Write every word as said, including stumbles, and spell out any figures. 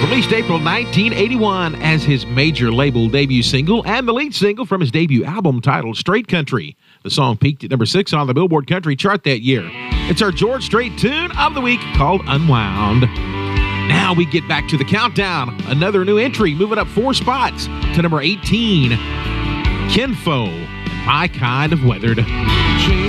released April nineteen eighty-one as his major label debut single and the lead single from his debut album titled Straight Country. The song peaked at number six on the Billboard Country chart that year. It's our George Strait tune of the week called Unwound. Now we get back to the countdown. Another new entry moving up four spots to number eighteen. Kinfo, My Kind of Weathered.